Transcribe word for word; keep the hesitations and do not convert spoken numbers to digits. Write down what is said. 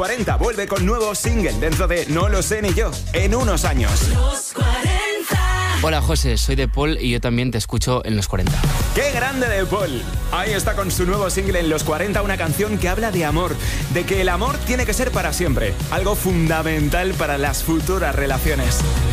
cuarenta vuelve con nuevo single dentro de No lo sé ni yo, en unos años. Los cuarenta. Hola José, soy De Paul y yo también te escucho en los cuarenta. ¡Qué grande De Paul! Ahí está con su nuevo single en los cuarenta, una canción que habla de amor, de que el amor tiene que ser para siempre, algo fundamental para las futuras relaciones.